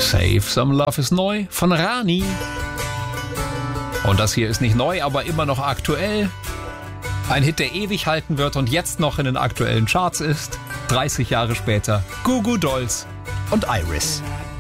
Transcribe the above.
Save Some Love ist neu von Rani. Und das hier ist nicht neu, aber immer noch aktuell. Ein Hit, der ewig halten wird und jetzt noch in den aktuellen Charts ist. 30 Jahre später. Goo Goo Dolls und Iris.